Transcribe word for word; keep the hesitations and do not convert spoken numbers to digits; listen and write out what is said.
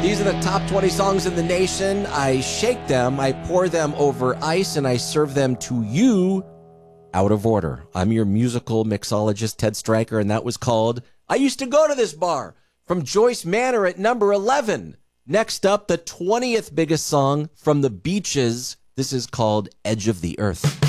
These are the top twenty songs in the nation. I shake them, I pour them over ice, and I serve them to you out of order. I'm your musical mixologist, Ted Stryker, and that was called I Used to Go to This Bar from Joyce Manor at number eleven. Next up, the twentieth biggest song from the Beaches. This is called Edge of the Earth.